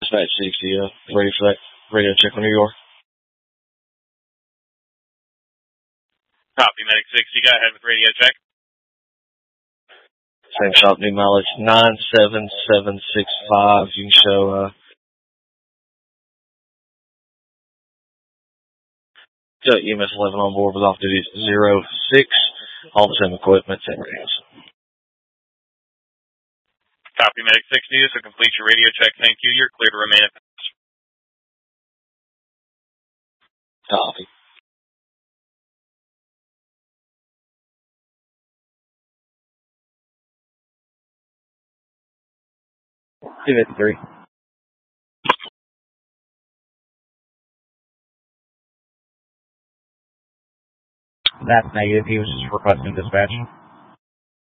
Dispatch 60, ready for that radio check on New York. Copy, Medic 60. Go ahead with radio check. Same shop, new mileage 97765. You can show EMS 11 on board with off duty 06. All the same equipment, same radios. Copy, Medic 60. So complete your radio check. Thank you. You're clear to remain at Copy. Give it 3. That's negative. He was just requesting dispatch.